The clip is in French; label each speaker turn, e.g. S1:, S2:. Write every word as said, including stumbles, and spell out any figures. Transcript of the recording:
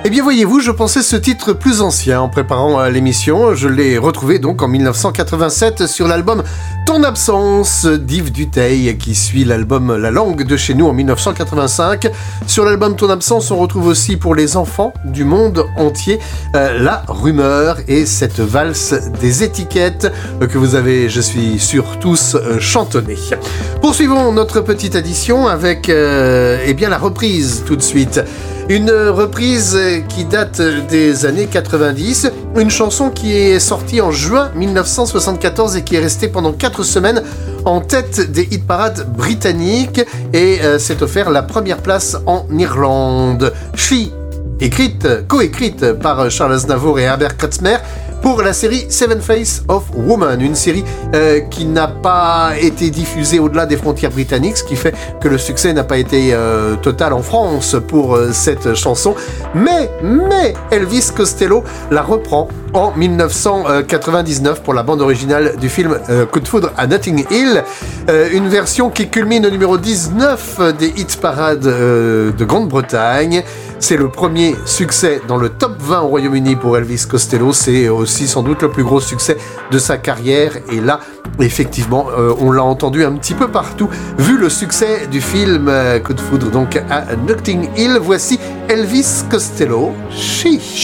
S1: Eh bien voyez-vous, je pensais ce titre plus ancien en préparant euh, l'émission. Je l'ai retrouvé donc en dix-neuf cent quatre-vingt-sept sur l'album Ton absence d'Yves Duteil qui suit l'album La langue de chez nous en dix-neuf cent quatre-vingt-cinq. Sur l'album Ton absence, on retrouve aussi pour les enfants du monde entier euh, La rumeur et cette valse des étiquettes euh, que vous avez, je suis sûr, tous euh, chantonné. Poursuivons notre petite addition avec euh, eh bien la reprise tout de suite. Une reprise qui date des années quatre-vingt-dix, une chanson qui est sortie en juin dix-neuf cent soixante-quatorze et qui est restée pendant quatre semaines en tête des hit-parades britanniques et euh, s'est offert la première place en Irlande. She, écrite, co-écrite par Charles Aznavour et Herbert Kretzmer, pour la série Seven Faces of Woman, une série euh, qui n'a pas été diffusée au-delà des frontières britanniques, ce qui fait que le succès n'a pas été euh, total en France pour euh, cette chanson. Mais, mais Elvis Costello la reprend en dix-neuf cent quatre-vingt-dix-neuf pour la bande originale du film euh, Coup de foudre à Notting Hill, euh, une version qui culmine au numéro dix-neuf des hit parades euh, de Grande-Bretagne. C'est le premier succès dans le top vingt au Royaume-Uni pour Elvis Costello. C'est aussi sans doute le plus gros succès de sa carrière. Et là, effectivement, euh, on l'a entendu un petit peu partout. Vu le succès du film euh, Coup de foudre donc à Notting Hill, voici Elvis Costello, She.